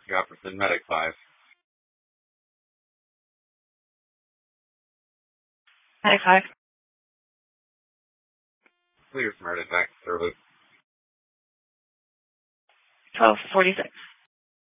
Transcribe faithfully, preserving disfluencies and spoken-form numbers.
Jefferson, Medic five. Medic five. Clear smart attack service. twelve forty-six.